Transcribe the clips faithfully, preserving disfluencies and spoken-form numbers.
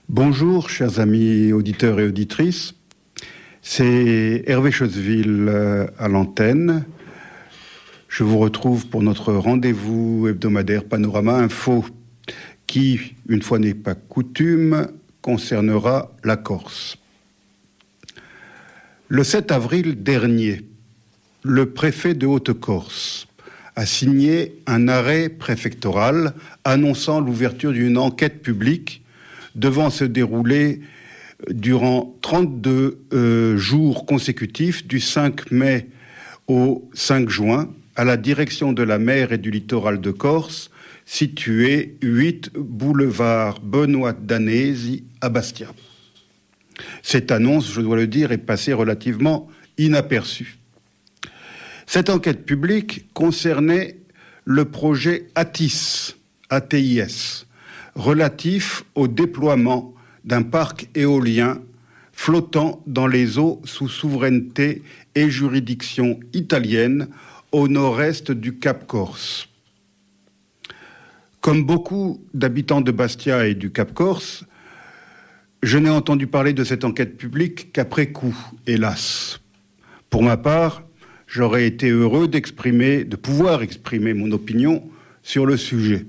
Bonjour, chers amis auditeurs et auditrices. C'est Hervé Choseville à l'antenne. Je vous retrouve pour notre rendez-vous hebdomadaire Panorama Info qui, une fois n'est pas coutume, concernera la Corse. Le sept avril dernier, le préfet de Haute-Corse a signé un arrêt préfectoral annonçant l'ouverture d'une enquête publique devant se dérouler durant trente-deux euh, jours consécutifs du cinq mai au cinq juin à la direction de la mer et du littoral de Corse, située huit boulevard Benoît Danesi à Bastia. Cette annonce, je dois le dire, est passée relativement inaperçue. Cette enquête publique concernait le projet ATIS, A T I S, relatif au déploiement d'un parc éolien flottant dans les eaux sous souveraineté et juridiction italienne au nord-est du Cap Corse. Comme beaucoup d'habitants de Bastia et du Cap Corse, je n'ai entendu parler de cette enquête publique qu'après coup, hélas. Pour ma part, j'aurais été heureux d'exprimer, de pouvoir exprimer mon opinion sur le sujet.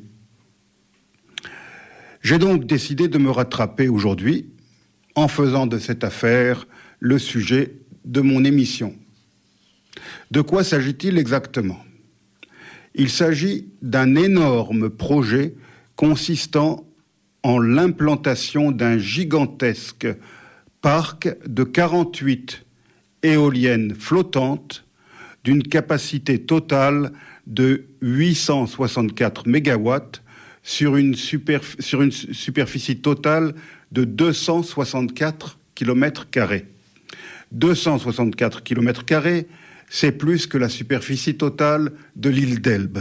J'ai donc décidé de me rattraper aujourd'hui en faisant de cette affaire le sujet de mon émission. De quoi s'agit-il exactement ? Il s'agit d'un énorme projet consistant en l'implantation d'un gigantesque parc de quarante-huit éoliennes flottantes d'une capacité totale de huit cent soixante-quatre mégawatts sur une, superf- sur une superficie totale de deux cent soixante-quatre kilomètres carrés. deux cent soixante-quatre kilomètres carrés, c'est plus que la superficie totale de l'île d'Elbe.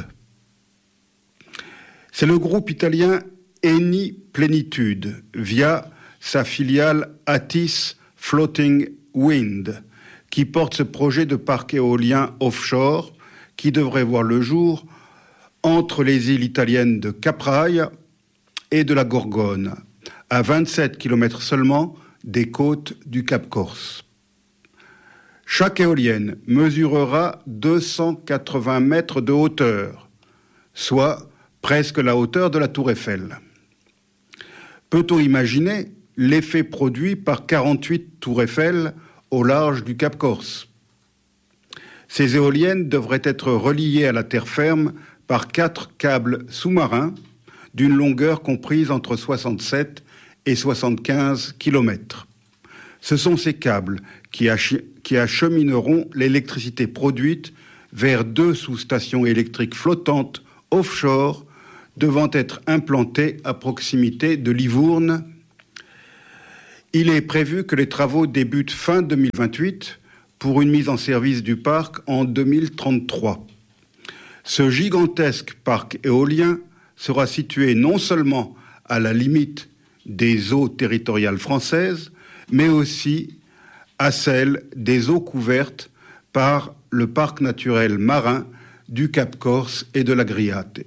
C'est le groupe italien Eni Plenitude, via sa filiale Atis Floating Wind, qui porte ce projet de parc éolien offshore qui devrait voir le jour entre les îles italiennes de Capraia et de la Gorgone, à vingt-sept kilomètres seulement des côtes du Cap Corse. Chaque éolienne mesurera deux cent quatre-vingts mètres de hauteur, soit presque la hauteur de la Tour Eiffel. Peut-on imaginer l'effet produit par quarante-huit tours Eiffel au large du Cap Corse ? Ces éoliennes devraient être reliées à la terre ferme par quatre câbles sous-marins d'une longueur comprise entre soixante-sept et soixante-quinze kilomètres. Ce sont ces câbles qui, ach- qui achemineront l'électricité produite vers deux sous-stations électriques flottantes offshore devant être implantées à proximité de Livourne. Il est prévu que les travaux débutent fin deux mille vingt-huit pour une mise en service du parc en deux mille trente-trois. Ce gigantesque parc éolien sera situé non seulement à la limite des eaux territoriales françaises, mais aussi à celle des eaux couvertes par le parc naturel marin du Cap Corse et de l'Agriate.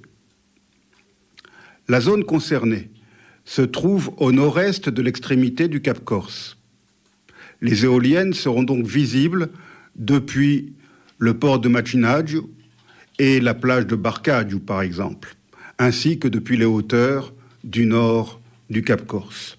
La zone concernée se trouve au nord-est de l'extrémité du Cap Corse. Les éoliennes seront donc visibles depuis le port de Macinaggio et la plage de Barcaggio, par exemple, ainsi que depuis les hauteurs du nord du Cap Corse.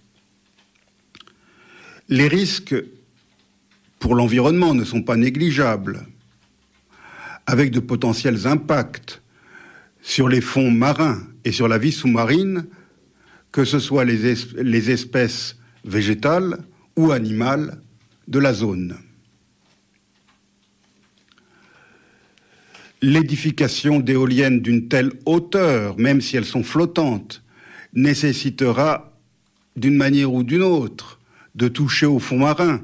Les risques pour l'environnement ne sont pas négligeables, avec de potentiels impacts sur les fonds marins et sur la vie sous-marine, que ce soit les, es- les espèces végétales ou animales de la zone. L'édification d'éoliennes d'une telle hauteur, même si elles sont flottantes, nécessitera, d'une manière ou d'une autre, de toucher au fond marin.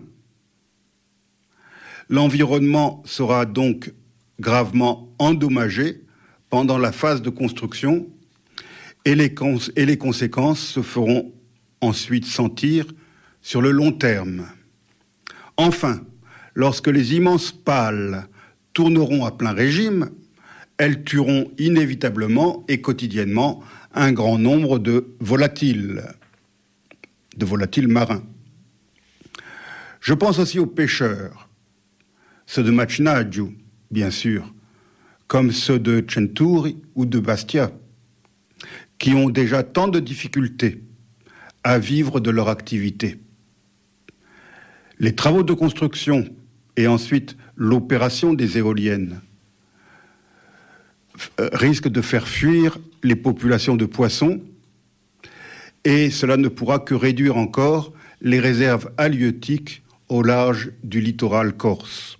L'environnement sera donc gravement endommagé pendant la phase de construction et les, cons- et les conséquences se feront ensuite sentir sur le long terme. Enfin, lorsque les immenses pales tourneront à plein régime, elles tueront inévitablement et quotidiennement un grand nombre de volatiles. de volatiles marins. Je pense aussi aux pêcheurs, ceux de Machinaju, bien sûr, comme ceux de Centuri ou de Bastia, qui ont déjà tant de difficultés à vivre de leur activité. Les travaux de construction et ensuite l'opération des éoliennes risquent de faire fuir les populations de poissons et cela ne pourra que réduire encore les réserves halieutiques au large du littoral corse.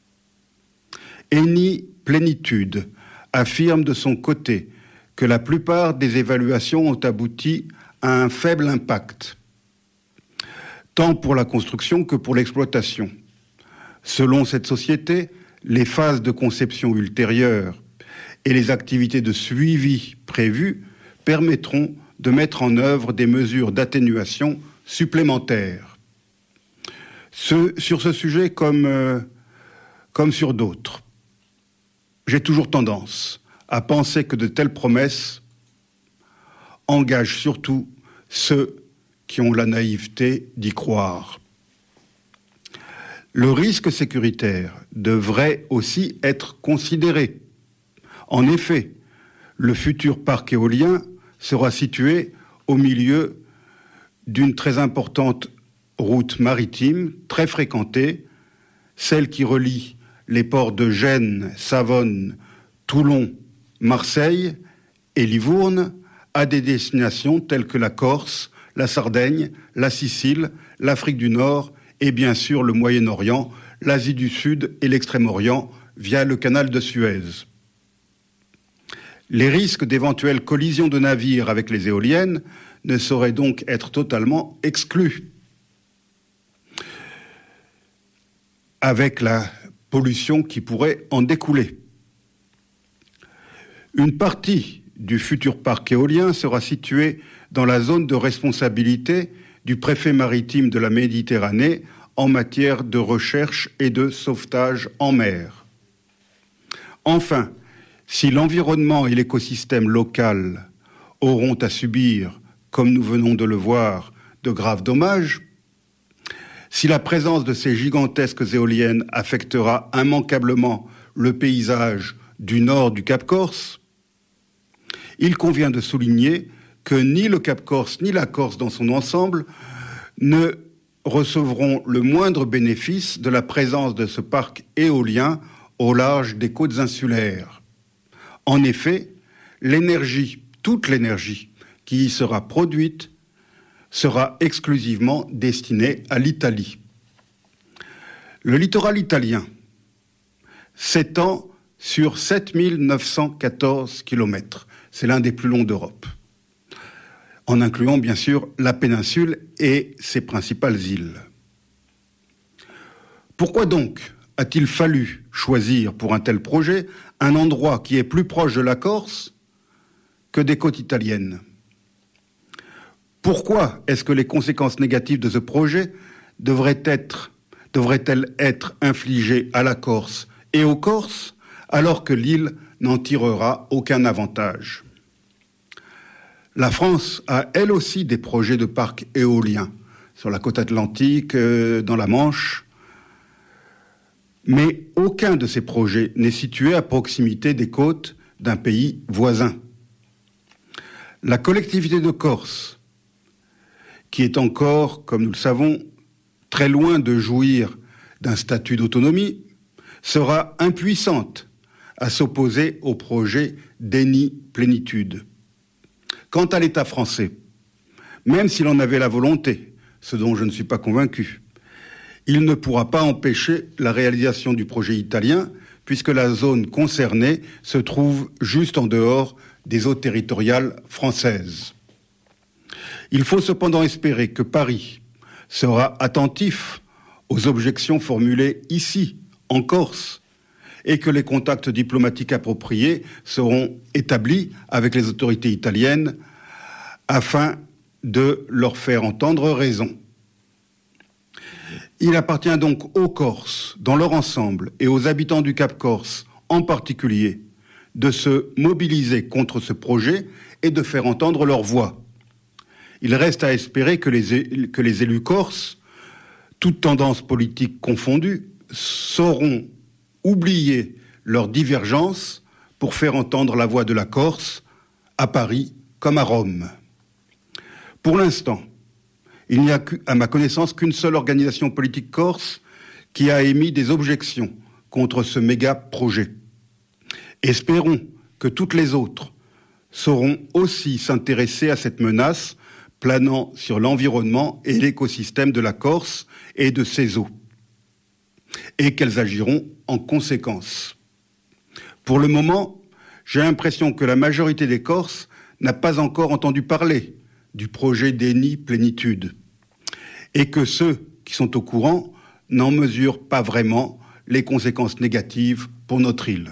Eni Plénitude affirme de son côté que la plupart des évaluations ont abouti à un faible impact, tant pour la construction que pour l'exploitation. Selon cette société, les phases de conception ultérieures et les activités de suivi prévues permettront de mettre en œuvre des mesures d'atténuation supplémentaires. Ce, sur ce sujet comme, euh, comme sur d'autres, j'ai toujours tendance à penser que de telles promesses engagent surtout ceux qui ont la naïveté d'y croire. Le risque sécuritaire devrait aussi être considéré. En effet, le futur parc éolien sera situé au milieu d'une très importante route maritime, très fréquentée, celle qui relie les ports de Gênes, Savone, Toulon, Marseille et Livourne à des destinations telles que la Corse, la Sardaigne, la Sicile, l'Afrique du Nord et bien sûr le Moyen-Orient, l'Asie du Sud et l'Extrême-Orient via le canal de Suez. Les risques d'éventuelles collisions de navires avec les éoliennes ne sauraient donc être totalement exclus. Avec la pollution qui pourrait en découler. Une partie du futur parc éolien sera située dans la zone de responsabilité du préfet maritime de la Méditerranée en matière de recherche et de sauvetage en mer. Enfin, si l'environnement et l'écosystème local auront à subir, comme nous venons de le voir, de graves dommages, si la présence de ces gigantesques éoliennes affectera immanquablement le paysage du nord du Cap Corse, il convient de souligner que ni le Cap Corse ni la Corse dans son ensemble ne recevront le moindre bénéfice de la présence de ce parc éolien au large des côtes insulaires. En effet, l'énergie, toute l'énergie qui y sera produite sera exclusivement destinée à l'Italie. Le littoral italien s'étend sur sept mille neuf cent quatorze kilomètres. C'est l'un des plus longs d'Europe, en incluant bien sûr la péninsule et ses principales îles. Pourquoi donc a-t-il fallu choisir pour un tel projet un endroit qui est plus proche de la Corse que des côtes italiennes ? Pourquoi est-ce que les conséquences négatives de ce projet devraient être, devraient-elles être infligées à la Corse et aux Corses alors que l'île n'en tirera aucun avantage ? La France a elle aussi des projets de parcs éoliens sur la côte atlantique, euh, dans la Manche, mais aucun de ces projets n'est situé à proximité des côtes d'un pays voisin. La collectivité de Corse, qui est encore, comme nous le savons, très loin de jouir d'un statut d'autonomie, sera impuissante à s'opposer au projet d'Eni Plénitude. Quant à l'État français, même s'il en avait la volonté, ce dont je ne suis pas convaincu, il ne pourra pas empêcher la réalisation du projet italien puisque la zone concernée se trouve juste en dehors des eaux territoriales françaises. Il faut cependant espérer que Paris sera attentif aux objections formulées ici, en Corse, et que les contacts diplomatiques appropriés seront établis avec les autorités italiennes afin de leur faire entendre raison. Il appartient donc aux Corses, dans leur ensemble, et aux habitants du Cap Corse en particulier, de se mobiliser contre ce projet et de faire entendre leur voix. il reste à espérer que les, que les élus corses, toutes tendances politiques confondues, sauront oublier leurs divergences pour faire entendre la voix de la Corse à Paris comme à Rome. Pour l'instant, il n'y a, à ma connaissance, qu'une seule organisation politique corse qui a émis des objections contre ce méga projet. Espérons que toutes les autres sauront aussi s'intéresser à cette menace planant sur l'environnement et l'écosystème de la Corse et de ses eaux, et qu'elles agiront en conséquence. Pour le moment, j'ai l'impression que la majorité des Corses n'a pas encore entendu parler du projet d'Eni Plénitude, et que ceux qui sont au courant n'en mesurent pas vraiment les conséquences négatives pour notre île.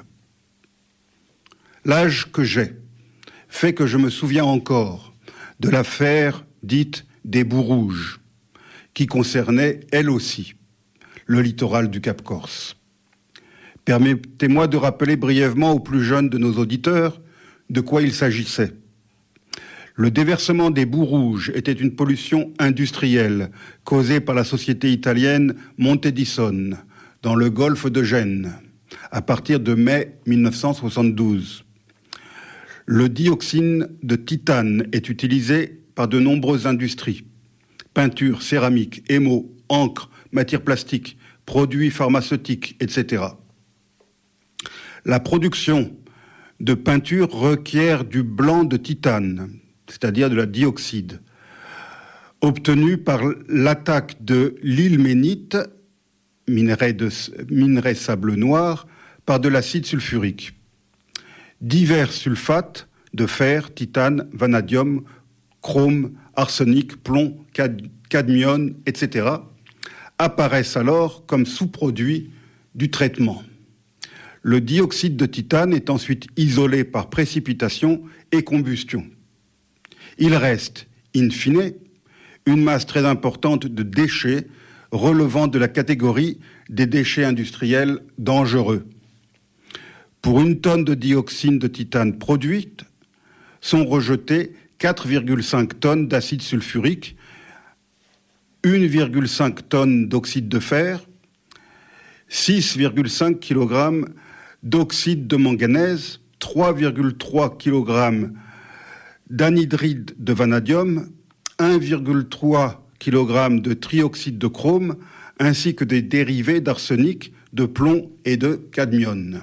L'âge que j'ai fait que je me souviens encore de l'affaire dite des Boues Rouges, qui concernait, elle aussi, le littoral du Cap Corse. Permettez-moi de rappeler brièvement aux plus jeunes de nos auditeurs de quoi il s'agissait. Le déversement des Boues Rouges était une pollution industrielle causée par la société italienne Monte di Son, dans le golfe de Gênes, à partir de mai mille neuf cent soixante-douze. Le dioxyde de titane est utilisé par de nombreuses industries. Peinture, céramique, émaux, encre, matières plastiques, produits pharmaceutiques, et cetera. La production de peinture requiert du blanc de titane, c'est-à-dire de la dioxyde, obtenu par l'attaque de l'ilménite, minerai, de, minerai sable noir, par de l'acide sulfurique. Divers sulfates de fer, titane, vanadium, chrome, arsenic, plomb, cad- cadmium, et cetera apparaissent alors comme sous-produits du traitement. Le dioxyde de titane est ensuite isolé par précipitation et combustion. Il reste, in fine, une masse très importante de déchets relevant de la catégorie des déchets industriels dangereux. Pour une tonne de dioxyde de titane produite, sont rejetées quatre virgule cinq tonnes d'acide sulfurique, un virgule cinq tonnes d'oxyde de fer, six virgule cinq kilogrammes d'oxyde de manganèse, trois virgule trois kilogrammes d'anhydride de vanadium, un virgule trois kilogrammes de trioxyde de chrome, ainsi que des dérivés d'arsenic, de plomb et de cadmium.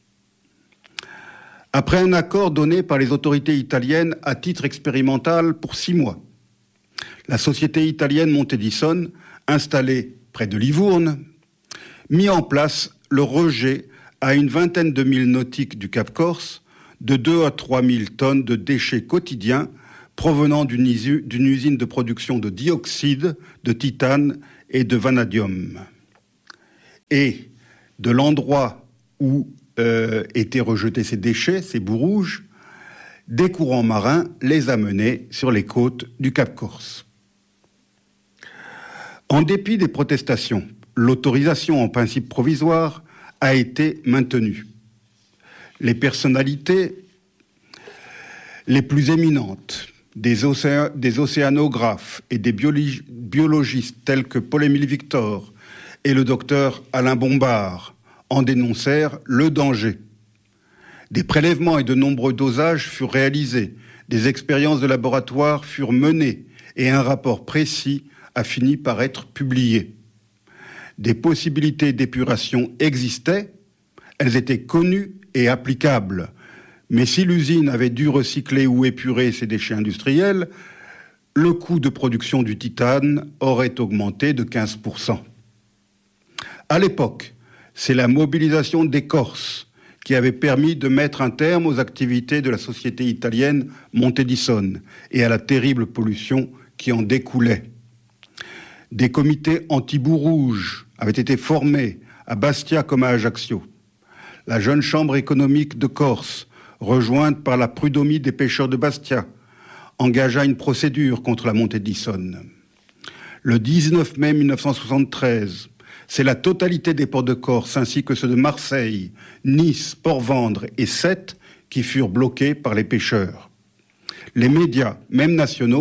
Après un accord donné par les autorités italiennes à titre expérimental pour six mois, la société italienne Monte di Son, installée près de Livourne, mit en place le rejet à une vingtaine de milles nautiques du Cap Corse de deux à trois mille tonnes de déchets quotidiens provenant d'une usine de production de dioxyde, de titane et de vanadium. Et de l'endroit où euh, étaient rejetés ces déchets, ces boues rouges, des courants marins les amenaient sur les côtes du Cap Corse. En dépit des protestations, l'autorisation en principe provisoire a été maintenue. Les personnalités les plus éminentes, des, océ- des océanographes et des biologi- biologistes tels que Paul-Émile Victor et le docteur Alain Bombard en dénoncèrent le danger. Des prélèvements et de nombreux dosages furent réalisés, des expériences de laboratoire furent menées et un rapport précis a fini par être publié. Des possibilités d'épuration existaient, elles étaient connues et applicables. Mais si l'usine avait dû recycler ou épurer ses déchets industriels, le coût de production du titane aurait augmenté de quinze pour cent. À l'époque, c'est la mobilisation des Corses qui avait permis de mettre un terme aux activités de la société italienne Monte di Son et à la terrible pollution qui en découlait. Des comités anti-boues rouges avaient été formés à Bastia comme à Ajaccio. La jeune chambre économique de Corse, rejointe par la prud'homie des pêcheurs de Bastia, engagea une procédure contre la Monte di Son. Le dix-neuf mai mille neuf cent soixante-treize, c'est la totalité des ports de Corse ainsi que ceux de Marseille, Nice, Port-Vendre et Sète qui furent bloqués par les pêcheurs. Les médias, même nationaux,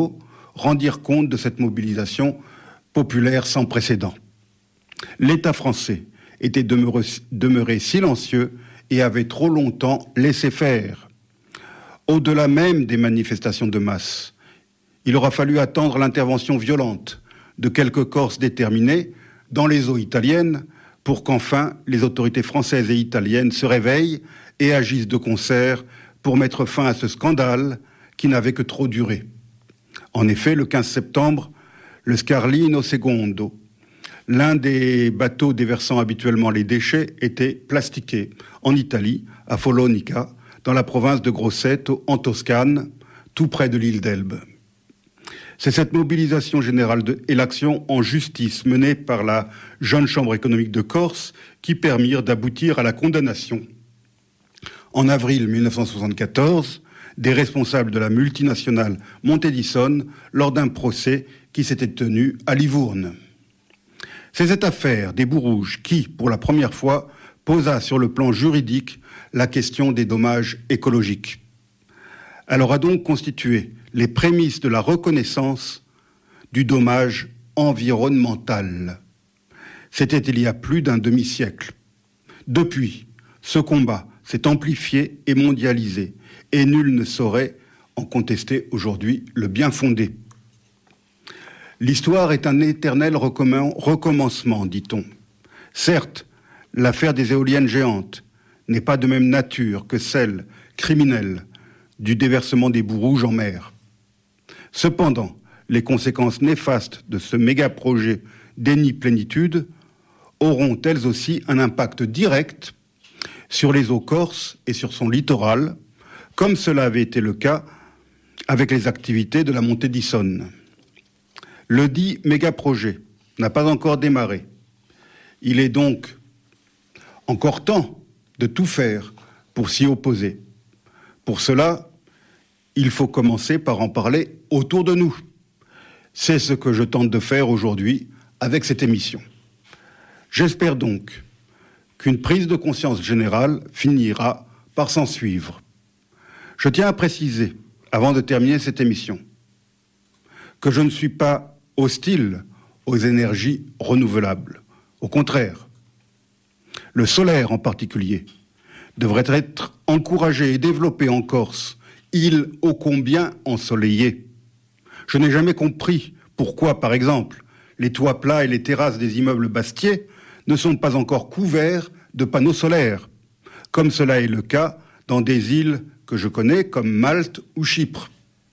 rendirent compte de cette mobilisation populaire sans précédent. L'État français était demeuré, demeuré silencieux et avait trop longtemps laissé faire. Au-delà même des manifestations de masse, il aura fallu attendre l'intervention violente de quelques Corses déterminés dans les eaux italiennes pour qu'enfin les autorités françaises et italiennes se réveillent et agissent de concert pour mettre fin à ce scandale qui n'avait que trop duré. En effet, le quinze septembre, le Scarlino Secondo, l'un des bateaux déversant habituellement les déchets, était plastiqué en Italie, à Follonica, dans la province de Grosseto, en Toscane, tout près de l'île d'Elbe. C'est cette mobilisation générale de, et l'action en justice menée par la jeune Chambre économique de Corse qui permirent d'aboutir à la condamnation, en avril mille neuf cent soixante-quatorze, des responsables de la multinationale Montedison lors d'un procès qui s'était tenu à Livourne. C'est cette affaire des boues rouges qui, pour la première fois, posa sur le plan juridique la question des dommages écologiques. Elle aura donc constitué les prémices de la reconnaissance du dommage environnemental. C'était il y a plus d'un demi-siècle. Depuis, ce combat s'est amplifié et mondialisé, et nul ne saurait en contester aujourd'hui le bien fondé. L'histoire est un éternel recommencement, dit-on. Certes, l'affaire des éoliennes géantes n'est pas de même nature que celle criminelle du déversement des boues rouges en mer. Cependant, les conséquences néfastes de ce méga-projet d'Eni-Plénitude auront elles aussi un impact direct sur les eaux corses et sur son littoral, comme cela avait été le cas avec les activités de la Montedison. Le dit méga-projet n'a pas encore démarré. Il est donc encore temps de tout faire pour s'y opposer. Pour cela, il faut commencer par en parler autour de nous. C'est ce que je tente de faire aujourd'hui avec cette émission. J'espère donc qu'une prise de conscience générale finira par s'en suivre. Je tiens à préciser, avant de terminer cette émission, que je ne suis pas hostile aux énergies renouvelables. Au contraire, le solaire en particulier devrait être encouragé et développé en Corse, île ô combien ensoleillée. Je n'ai jamais compris pourquoi, par exemple, les toits plats et les terrasses des immeubles bastiers ne sont pas encore couverts de panneaux solaires, comme cela est le cas dans des îles que je connais comme Malte ou Chypre.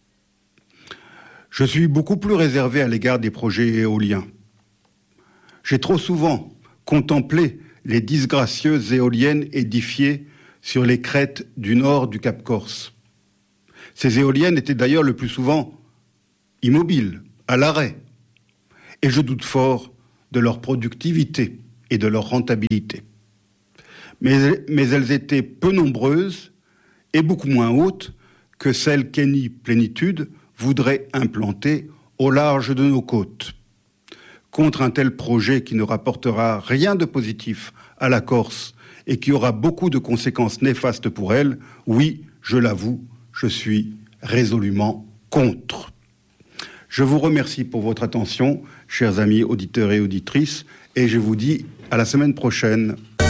Je suis beaucoup plus réservé à l'égard des projets éoliens. J'ai trop souvent contemplé les disgracieuses éoliennes édifiées sur les crêtes du nord du Cap Corse. Ces éoliennes étaient d'ailleurs le plus souvent immobiles, à l'arrêt, et je doute fort de leur productivité et de leur rentabilité. Mais, mais elles étaient peu nombreuses et beaucoup moins hautes que celles qu'Eni-Plénitude voudrait implanter au large de nos côtes. Contre un tel projet qui ne rapportera rien de positif à la Corse et qui aura beaucoup de conséquences néfastes pour elle, oui, je l'avoue, je suis résolument contre. Je vous remercie pour votre attention, chers amis auditeurs et auditrices, et je vous dis à la semaine prochaine.